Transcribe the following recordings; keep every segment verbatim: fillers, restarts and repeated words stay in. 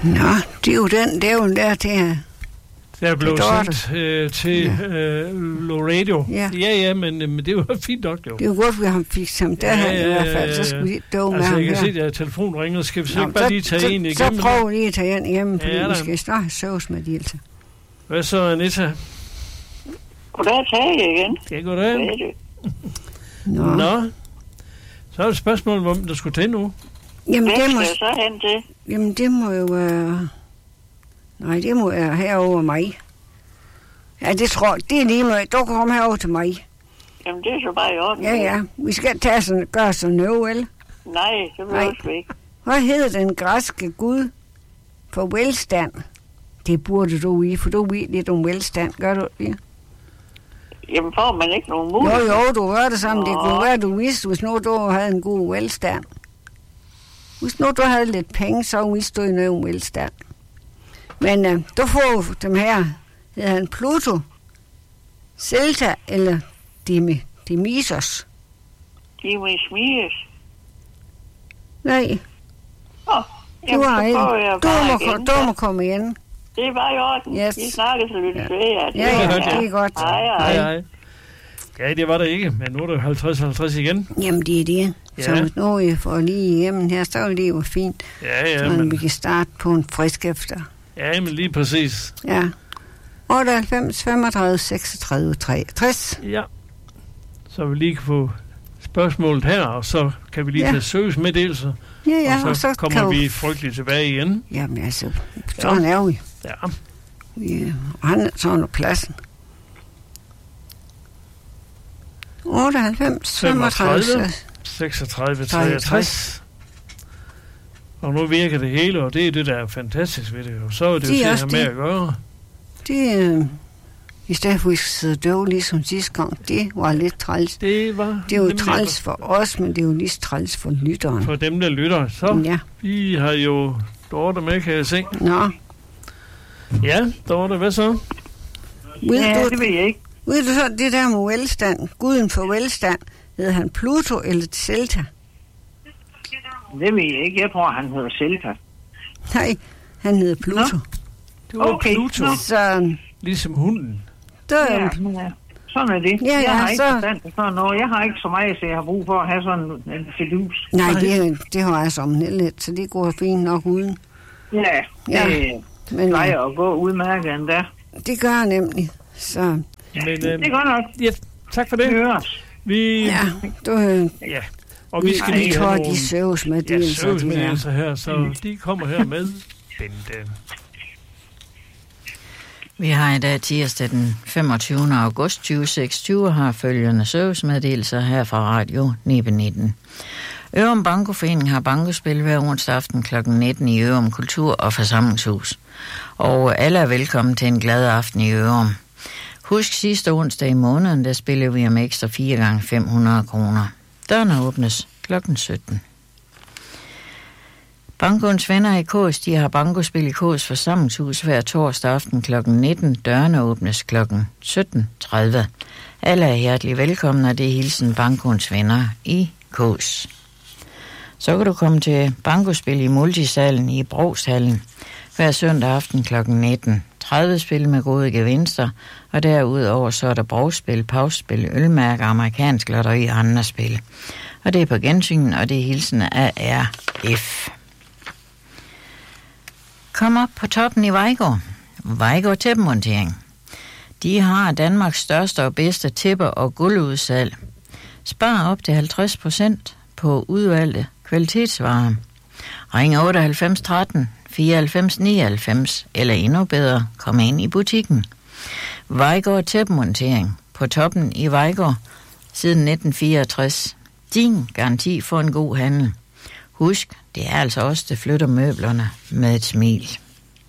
Nå, det er jo den dævn der til... Der blev sendt øh, til ja. øh, Loradio. Ja, ja, ja men, men det var fint nok, jo. Det er jo godt, vi har fik ham der ja, i hvert fald. Så skal vi ikke døve altså, med ham jeg kan her. se, at telefonen ringer. Skal vi så Nå, ikke bare lige tage så, en igennem? Så prøv lige at tage en igennem, fordi ja, vi skal snart have sovsmeddelelse. Hvad så, Anita? Goddag, tage igen. Ja, goddag. Nå. Nå. Så er det et spørgsmål, hvor du skulle til nu. Jamen, Hvem det må... skal så hen til? Jamen, det må jo være... Nej, det må være herover mig. Ja, det tror jeg. Det er lige med. Du kan komme herover til mig. Jamen, det er så bare i orden. Ja, ja. Vi skal tage sådan, gøre sådan noget, vel? Nej, det vil jeg ikke. Hvad hedder den græske gud for velstand? Det burde du i, for du ved lidt om velstand. Gør du det? Jamen, får man ikke nogen mulighed? Jo, jo, du gør det sammen. Det kunne være, du vidste, hvis nu du havde en god velstand. Hvis nu du havde lidt penge, så vidste du noget om velstand. Men øh, du får dem her. Hedder han Pluto, Celta eller Dimi, Dimisos? Dimisos? Nej. Åh, du har en. Du må, du må komme igen. Det er bare i orden. Yes. Vi snakker så lidt ved jer. Ja, ja, det er godt. Hej, hej. hej. Ja, det var der ikke, men nu er det halvtreds halvtreds igen. Jamen, det er det. Ja. Så nu jeg får lige hjemme her, så er det jo fint. Ja, ja, så men... vi kan starte på en frisk efter. Ja, men lige præcis. Ja. otteoghalvfems, femogtredive, seksogtredive, treogtres. Ja. Så vi lige kan få spørgsmålet her, og så kan vi lige ja. tage søgesmeddelelser. Ja, ja, og så, og så kommer kan vi jo... frygteligt tilbage igen. Jamen altså, sådan ja. er vi. Ja. Ja, og han er sådan på pladsen. otteoghalvfems, femogtredive, seksogtredive, treogtres. Og nu virker det hele, og det er det, der er fantastisk ved det. Og så er det de jo til at have med at gøre. Det øh, i stedet for, at vi skal sidde døve ligesom sidste gang, det var lidt træls. Det var... Det er jo træls for os, men det er jo lige træls for lytteren. For dem, der lytter. Så ja. Vi har jo Dorte med, kan jeg se. Nå. Ja, Dorte, hvad så? Ved ja, du, det ved jeg ikke. Ved du så, det der med velstand, guden for velstand, hedder han Pluto eller Celta? Det ved jeg ikke. Jeg tror, han hedder Celta. Nej, han hedder Pluto. Det var okay. Pluto. Nå. Så... Ligesom hunden. Der, ja, ja, sådan er det. Ja, ja, jeg har ikke så... forstand på sådan noget. Jeg har ikke så meget, så jeg har brug for at have sådan en fidus. Nej, det, det har jeg som lidt, så det går fint nok uden. Ja, ja. det men, plejer at gå udmærket endda. Det gør jeg nemlig. Så... Ja, men, øh, det er godt nok. Ja, tak for det. Høres. Vi... Ja, du... Øh, ja. Og vi skal lige have nogle... de søves med ja, søves med her, så mm. de kommer her med Bente. Vi har i dag tirsdag den femogtyvende august tyve seksogtyve og har følgende servicemeddelelser her fra Radio nitten. Ørum Bankoforening har bankospil hver onsdag aften klokken nitten i Ørum Kultur- og Forsamlingshus. Og alle er velkommen til en glad aften i Ørum. Husk sidste onsdag i måneden, der spiller vi om ekstra fire gange fem hundrede kroner. Dørene åbnes klokken sytten. Bankoens venner i Kås, de har bankospil i Kås Forsamlingshus hver torsdag aften klokken nitten. Dørene åbnes klokken sytten tredive. Alle er hjertelig velkomne, og det er hilsen Bankoens venner i Kås. Så kan du komme til bankospil i Multisalen i Brogshallen hver søndag aften klokken nitten. tredive spil med gode gevinster, og derudover så er der brugspil, pausspil, ølmærker, amerikansk lotteri og andre spil. Og det er på gensyn, og det er hilsen af R F. Kom op på toppen i Vejgaard. Vejgaard Tæppemontering. De har Danmarks største og bedste tæpper og gulvudsalg. Spar op til halvtreds procent på udvalgte kvalitetsvarer. Ring otteoghalvfems tretten fireoghalvfems nioghalvfems eller endnu bedre, kom ind i butikken. Vejgaard Tæppemontering på toppen i Vejgaard siden nitten fireogtres. Din garanti for en god handel. Husk, det er altså os, der flytter møblerne med et smil.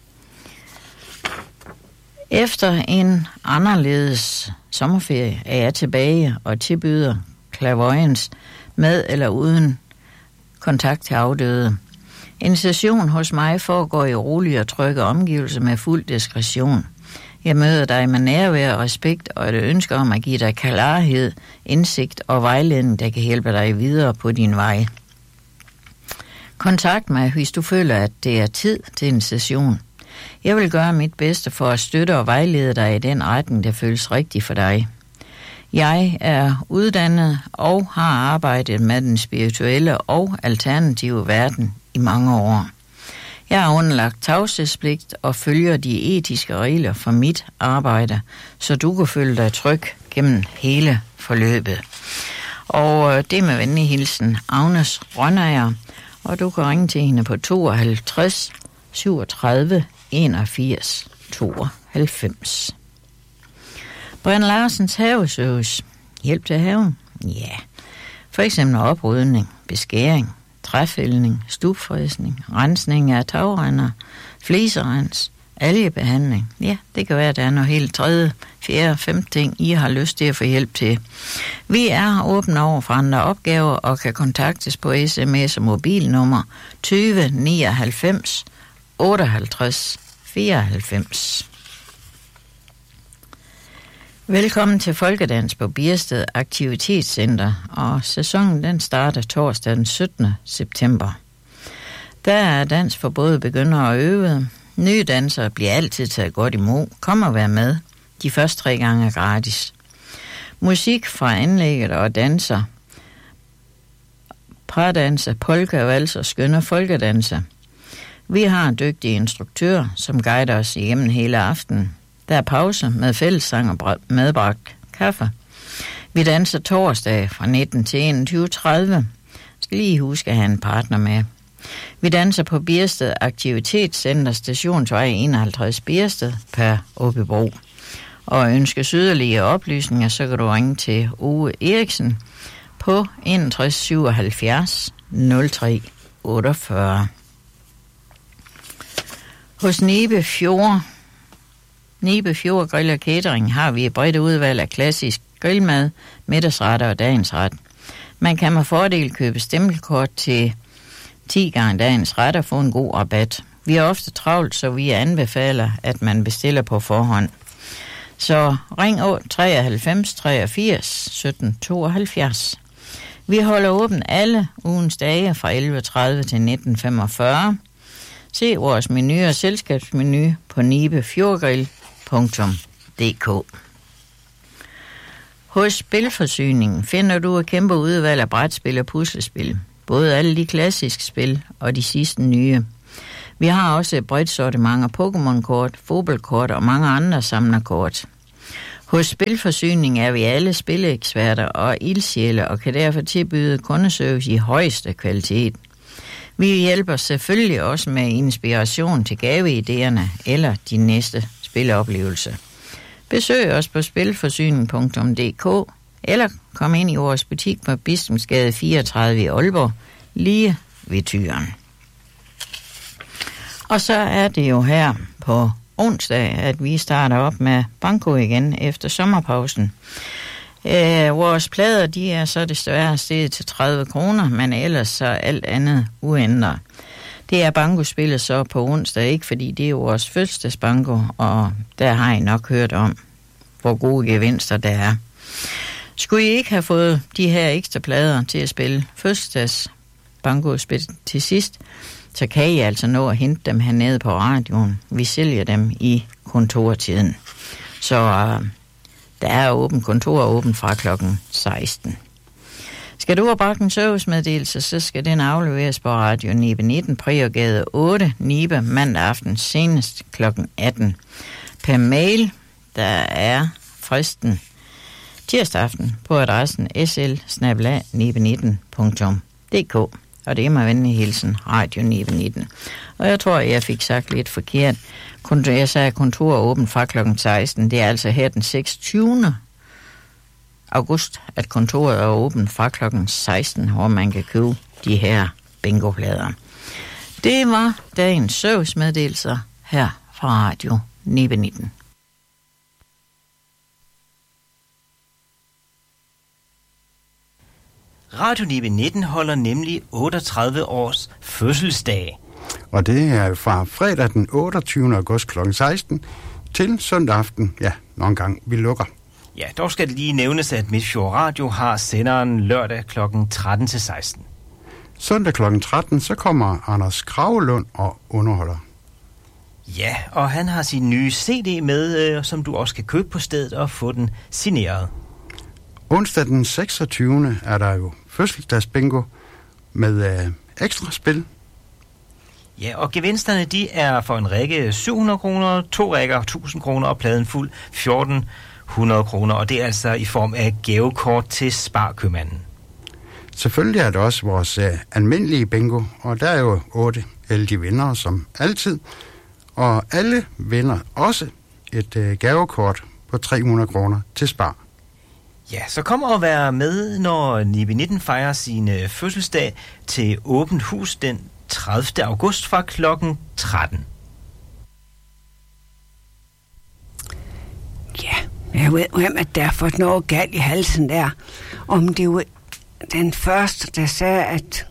Efter en anderledes sommerferie er jeg tilbage og tilbyder clairvoyance med eller uden kontakt til afdøde. En session hos mig foregår i rolige og trygge omgivelser med fuld diskretion. Jeg møder dig med nærvær, respekt og et ønske om at give dig klarhed, indsigt og vejledning, der kan hjælpe dig videre på din vej. Kontakt mig, hvis du føler, at det er tid til en session. Jeg vil gøre mit bedste for at støtte og vejlede dig i den retning, der føles rigtig for dig. Jeg er uddannet og har arbejdet med den spirituelle og alternative verden i mange år. Jeg har underlagt tavshedspligt og følger de etiske regler for mit arbejde, så du kan føle dig tryg gennem hele forløbet. Og det er med venlig hilsen Agnes Rønnager, og du kan ringe til hende på tooghalvtreds syvogtredive enogfirs tooghalvfems. Brian Larsens haveservice. Hjælp til haven? Ja. For eksempel oprydning, beskæring, træfældning, stubfræsning, rensning af tagrender, fliserens, algebehandling. Ja, det kan være, at der er noget helt tredje, fjerde, femte ting, I har lyst til at få hjælp til. Vi er åbne over for andre opgaver og kan kontaktes på sms og mobilnummer tyve nioghalvfems otteoghalvtreds fireoghalvfems. Velkommen til Folkedans på Biersted Aktivitetscenter, og sæsonen den starter torsdag den syttende september. Der er dans for både begyndere og øvede. Nye dansere bliver altid taget godt imod. Kom og vær med. De første tre gange er gratis. Musik fra anlægget og danser. Pardanser, polka, vals og skønne folkedanser. Vi har dygtige instruktører, som guider os igennem hele aftenen. Der er pause med fællessang og medbragt kaffe. Vi danser torsdag fra nitten til enogtyve tredive. Skal lige huske at have en partner med. Vi danser på Biersted Aktivitetscenter, Stationsvej enoghalvtreds Biersted per Åbybro. Og ønskes yderligere oplysninger, så kan du ringe til Ove Eriksen på enogtres syvoghalvfjerds nul tre otteogfyrre. Hos Nibe Fjord, Nibe Fjord Grill og Catering har vi et bredt udvalg af klassisk grillmad, middagsretter og dagens ret. Man kan med fordel købe stempelkort til ti gange dagens ret og få en god rabat. Vi er ofte travlt, så vi anbefaler, at man bestiller på forhånd. Så ring treoghalvfems treogfirs sytten tooghalvfjerds. Vi holder åben alle ugens dage fra elleve tredive til nitten femogfyrre. Se vores menu og selskabsmenu på nibefjordgrill punktum d k. Hos Spilforsyningen finder du et kæmpe udvalg af brætspil og puslespil. Både alle de klassiske spil og de sidste nye. Vi har også et bredt sortiment af Pokémon-kort, fodboldkort og mange andre samlerkort. Hos Spilforsyning er vi alle spileeksperter og ildsjæle og kan derfor tilbyde kundeservice i højeste kvalitet. Vi hjælper selvfølgelig også med inspiration til gaveidéerne eller de næste spilleoplevelser. Besøg os på spilforsyning punktum d k eller kom ind i vores butik på Bispensgade fireogtredive i Aalborg, lige ved Tyren. Og så er det jo her på onsdag, at vi starter op med banko igen efter sommerpausen. Øh, vores plader, de er så desværre steget til tredive kroner, men ellers så alt andet uændret. Det er bankospillet så på onsdag, ikke fordi det er jo vores fødselsdagsbanko, og der har I nok hørt om, hvor gode gevinster der er. Skulle I ikke have fået de her ekstra plader til at spille fødselsdagsbankospil til sidst, så kan I altså nå at hente dem hernede på radioen. Vi sælger dem i kontortiden. Så øh, der er åben kontor åben fra klokken seksten. Skal du have bragt en servicemeddelelse, så skal den afleveres på Radio Nibe nitten, Priorgade otte, Nibe, mandag aften senest klokken atten. Per mail, der er fristen tirsdag aften på adressen s l bindestreg nibe nitten punktum d k. Og det er med venlig hilsen, Radio Nibe nitten. Og jeg tror, jeg fik sagt lidt forkert. Jeg sagde, at kontor er åbent fra klokken seksten. Det er altså her den seksogtyvende august, at kontoret er åbent fra klokken seksten, hvor man kan købe de her bingoplader. Det var dagens servicemeddelelser her fra Radio Nibe nitten. Radio Nibe nitten holder nemlig otteogtredive års fødselsdag. Og det er fra fredag den otteogtyvende august klokken seksten til søndag aften, ja, nogle gange vi lukker. Ja, dog skal det lige nævnes, at Midtfjord Radio har senderen lørdag klokken tretten til seksten. Søndag klokken tretten, så kommer Anders Kragelund og underholder. Ja, og han har sin nye C D med, øh, som du også kan købe på stedet og få den signeret. Onsdag den seksogtyvende er der jo fødselsdagsbingo med øh, ekstra spil. Ja, og gevinsterne, de er for en række syv hundrede kroner, to rækker tusind kroner og pladen fuld fjorten hundrede kroner, og det er altså i form af gavekort til Sparkøbmanden. Selvfølgelig er det også vores øh, almindelige bingo, og der er jo otte heldige vindere som altid. Og alle vinder også et øh, gavekort på tre hundrede kroner til Spar. Ja, så kom og vær med, når Nibe nitten fejrer sin øh, fødselsdag til åbent hus den tredivte august fra klokken tretten. Ja, jeg ved hvem, at der er fået noget galt i halsen der. Om det var den første, der sagde, at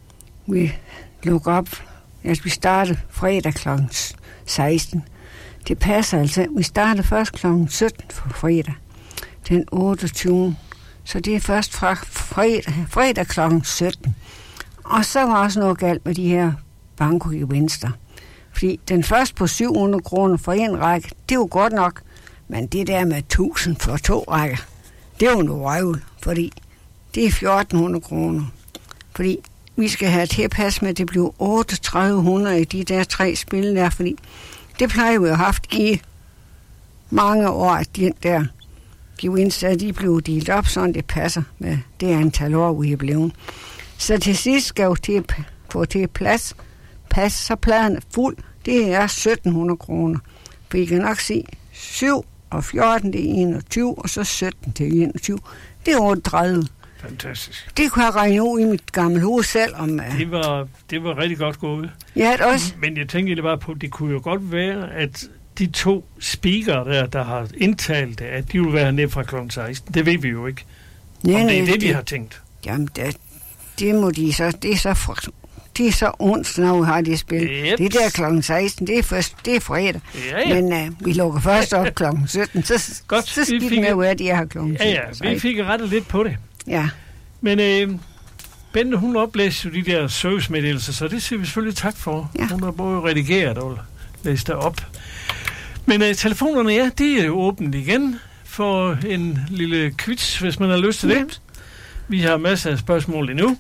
vi lukker op, at vi starter fredag klokken seksten. Det passer altså. Vi starter først klokken sytten for fredag. Den otteogtyvende. Så det er først fra fredag, fredag klokken sytten. Og så var også noget galt med de her bankogevinster. Fordi den første på syv hundrede kroner for en række, det var godt nok. Men det der med tusind for to rækker, det var noget røvl. Fordi det er fjorten hundrede kroner. Fordi vi skal have tilpas med, at det bliver otteogtredive hundrede i de der tre spil der. Fordi det plejer vi jo haft i mange år, at de der gevinster, de blev delt op, sådan det passer med det antal år, vi er blevet. Så til sidst skal jo til, få til plads, pas, så pladen er fuld. Det er sytten hundrede kroner. For I kan nok se, syv og fjorten, det er enogtyve, og så sytten til enogtyve, det er otteogtredive. Fantastisk. Det kunne jeg regne ud i mit gamle hus selv om... Uh... Det var, det var rigtig godt gået. Ja, det også. Men jeg tænker det bare på, det kunne jo godt være, at de to speakere der, der har indtalt det, at de vil være nede fra klokken seksten. Det ved vi jo ikke. Nej, om det er nej, det, vi har tænkt. Jamen, det, det må de så... Det er så, for, det er så onsdag, når vi har det spil. Yep. Det der klokken seksten, det er, først, det er fredag. Ja, ja. Men uh, vi lukker først op klokken sytten, så, godt, så skidt fik... med, hvad de har klokken ja, ja, vi fik rettet lidt på det. Ja. Men øh, Bente, hun oplæste jo de der servicemeddelelser, så det siger vi selvfølgelig tak for. Ja. Hun har både redigeret og læst det op. Men øh, telefonerne, ja, de er jo åbent igen for en lille quiz, hvis man har lyst til det. Vi har masser af spørgsmål endnu.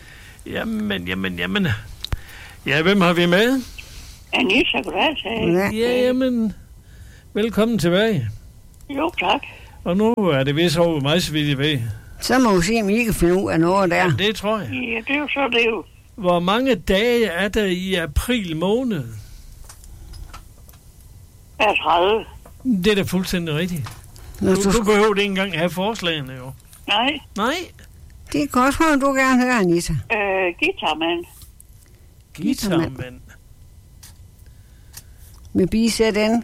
Jamen, jamen, jamen. Ja, hvem har vi med? Anita, goddag. Ja, jamen. Velkommen tilbage. Jo, tak. Og nu er det vist over mig, så vidt jeg ved. Så må vi se, om I kan finde ud af noget der. Ja, det tror jeg. Ja, det er jo så det jo. Hvor mange dage er der i april måned? Er tredive. Det er da fuldstændig rigtigt. Nå, du, du, du behøver ikke engang have forslagene, jo. Nej. Nej. Det er godt, hvor du gerne høre, Anita. Øh, guitarmand. Guitarmand. Med bisæt-en?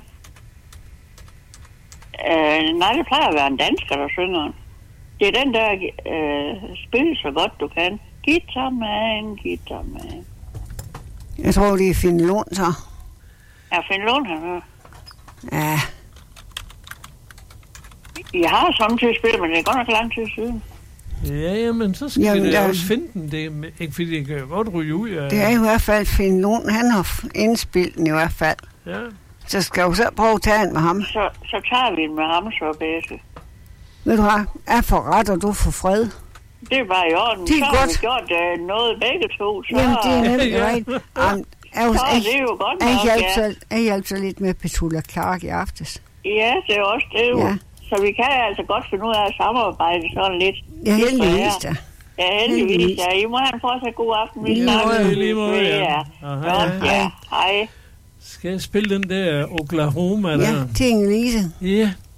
Øh, nej, det plejer at være en dansker, der synger den. Det er den der, øh, spil så godt du kan. Guitarmand, guitarmand. Jeg tror, det er Finn Lund, så. Ja, Finn Lund, han er. Ja. Jeg har samtidig spillet, men det er godt nok lang tid siden. Ja, jamen, så skal jamen, vi da der... også finde den. Det er, ikke fordi det kan jo godt ryge ud af... Det er i hvert fald Finn Lund. Han har indspillet den i hvert fald. Ja. Så skal du så prøve at tage den med ham. Så, så tager vi den med ham, så bedre. Ved du hvad? Jeg får ret, og du får fred. Det er bare i orden. Det er så godt. har vi gjort uh, noget begge to. Så... Jamen, det er nemlig ja. rigtigt. Um, jeg, så er det jo godt nok, jeg, ja. så, jeg hjalp så lidt med Petula Clark i aftes. Ja, det er også det jo. Ja. Så vi kan altså godt finde ud af at samarbejde sådan lidt. Ja, heldigvis da. Ja, heldigvis da. I må have en fortsat god aften. Vi snakkes. Lige måde, ja. Godt, ja. Hej. Skal jeg spille den der Oklahoma der? Ja, til Inge-Lise. Ja.